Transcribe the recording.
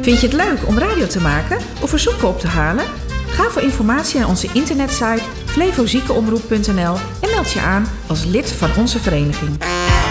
Vind je het leuk om radio te maken of verzoeken op te halen? Ga voor informatie naar onze internetsite flevoziekenomroep.nl en meld je aan als lid van onze vereniging.